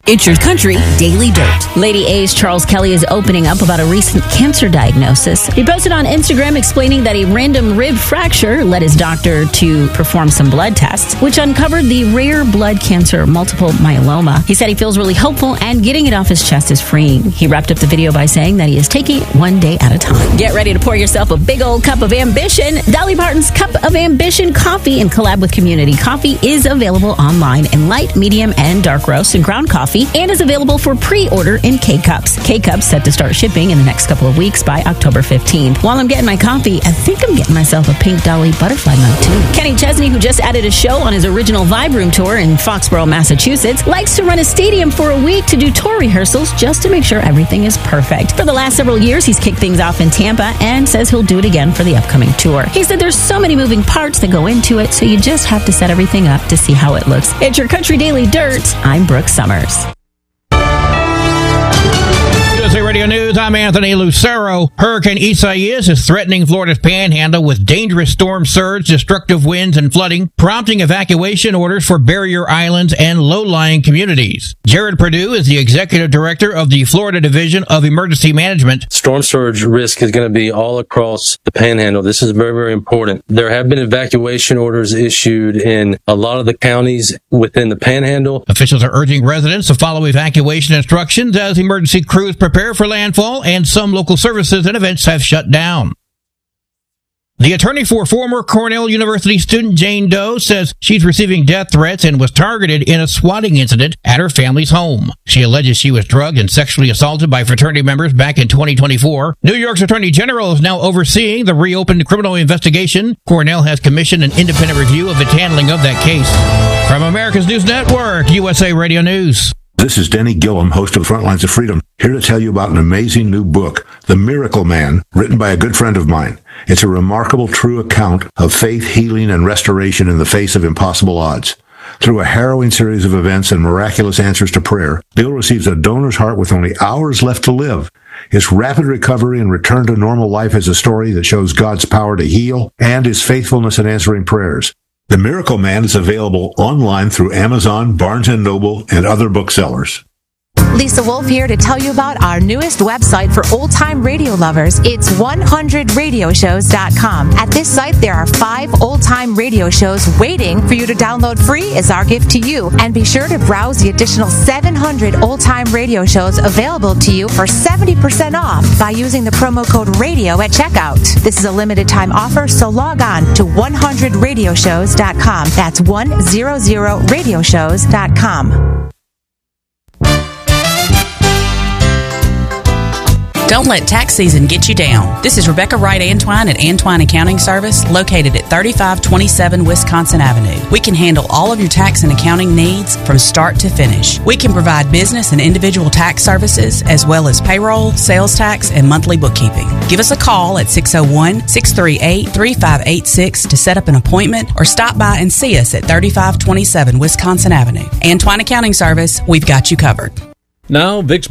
It's Your Country Daily Dirt. Lady A's Charles Kelly is opening up about a recent cancer diagnosis. He posted on Instagram explaining that a random rib fracture led his doctor to perform some blood tests, which uncovered the rare blood cancer multiple myeloma. He said he feels really hopeful and getting it off his chest is freeing. He wrapped up the video by saying that he is taking it one day at a time. Get ready to pour yourself a big old cup of ambition. Dolly Parton's Cup of Ambition Coffee in collab with Community Coffee is available online in light, medium, and dark roast and ground coffee, and is available for pre-order in K-Cups. K-Cups set to start shipping in the next couple of weeks by October 15th. While I'm getting my coffee, I think I'm getting myself a Pink Dolly butterfly mug too. Kenny Chesney, who just added a show on his original Vibe Room tour in Foxborough, Massachusetts, likes to run a stadium for a week to do tour rehearsals just to make sure everything is perfect. For the last several years, he's kicked things off in Tampa and says he'll do it again for the upcoming tour. He said there's so many moving parts that go into it, so you just have to set everything up to see how it looks. It's Your Country Daily Dirt. I'm Brooke Summers. USA Radio News, I'm Anthony Lucero. Hurricane Isaias is threatening Florida's panhandle with dangerous storm surge, destructive winds, and flooding, prompting evacuation orders for barrier islands and low-lying communities. Jared Perdue is the executive director of the Florida Division of Emergency Management. Storm surge risk is going to be all across the panhandle. This is very, very important. There have been evacuation orders issued in a lot of the counties within the panhandle. Officials are urging residents to follow evacuation instructions as emergency crews prepare for landfall, and some local services and events have shut down. The attorney for former Cornell University student Jane Doe says she's receiving death threats and was targeted in a swatting incident at her family's home. She alleges she was drugged and sexually assaulted by fraternity members back in 2024. New York's Attorney General is now overseeing the reopened criminal investigation. Cornell has commissioned an independent review of its handling of that case. From America's News Network, USA Radio News. This is Denny Gillum, host of Frontlines of Freedom, here to tell you about an amazing new book, The Miracle Man, written by a good friend of mine. It's a remarkable, true account of faith, healing, and restoration in the face of impossible odds. Through a harrowing series of events and miraculous answers to prayer, Bill receives a donor's heart with only hours left to live. His rapid recovery and return to normal life is a story that shows God's power to heal and his faithfulness in answering prayers. The Miracle Man is available online through Amazon, Barnes & Noble, and other booksellers. Lisa Wolf here to tell you about our newest website for old-time radio lovers. It's 100radioshows.com. At this site, there are 5 old-time radio shows waiting for you to download free as our gift to you. And be sure to browse the additional 700 old-time radio shows available to you for 70% off by using the promo code RADIO at checkout. This is a limited-time offer, so log on to 100radioshows.com. That's 100radioshows.com. Don't let tax season get you down. This is Rebecca Wright Antwine at Antwine Accounting Service, located at 3527 Wisconsin Avenue. We can handle all of your tax and accounting needs from start to finish. We can provide business and individual tax services, as well as payroll, sales tax, and monthly bookkeeping. Give us a call at 601-638-3586 to set up an appointment, or stop by and see us at 3527 Wisconsin Avenue. Antwine Accounting Service, we've got you covered. Now, Vicks